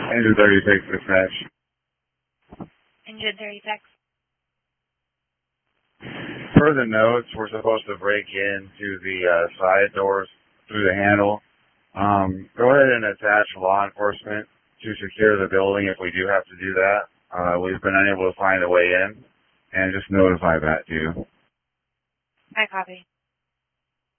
Engine 36 dispatch. Engine 36. Per the notes, we're supposed to break into the side doors through the handle. Go ahead and attach law enforcement to secure the building if we do have to do that. We've been unable to find a way in, and just notify that to you. I copy.